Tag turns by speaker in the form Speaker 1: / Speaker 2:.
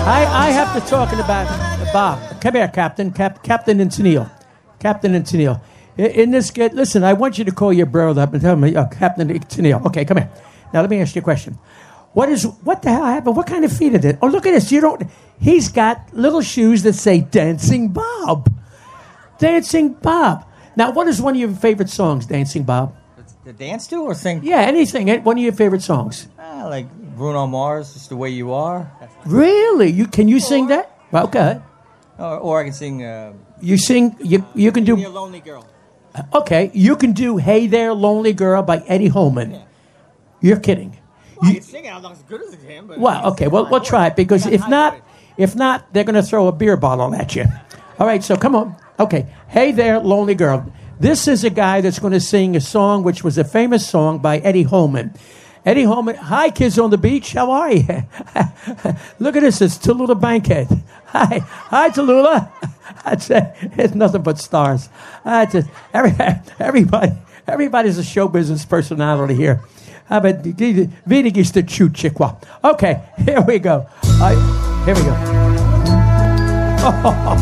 Speaker 1: I have to talk about Bob. Come here, Captain. Captain and Tennille. Captain and Tennille. In this, listen, I want you to call your brother up and tell me, Captain Tennille. Okay, come here. Now let me ask you a question. What the hell happened? What kind of feet is it? Oh, look at this. He's got little shoes that say Dancing Bob. Dancing Bob. Now, what is one of your favorite songs, Dancing Bob?
Speaker 2: To dance to or sing?
Speaker 1: Yeah, anything. One of your favorite songs.
Speaker 2: Like Bruno Mars, Just the Way You Are.
Speaker 1: Really? Can you sing that? Well, go ahead.
Speaker 2: Or I can sing...
Speaker 1: you sing... You can do...
Speaker 2: Be a Lonely Girl.
Speaker 1: Okay, you can do Hey There, Lonely Girl by Eddie Holman. Yeah. You're kidding.
Speaker 2: Well, I can sing it. I'm not as good as him. But
Speaker 1: well, okay, we'll try it, because if not, they're going to throw a beer bottle at you. All right, so come on. Okay, Hey There, Lonely Girl. This is a guy that's going to sing a song which was a famous song by Eddie Holman. Eddie Holman, hi, kids on the beach. How are you? Look at this. It's Tallulah Bankhead. Hi, Tallulah. I'd say it's nothing but stars. Everybody's a show business personality here. How about Vinigis the Chew Chiqua? Okay, here we go. Here we go.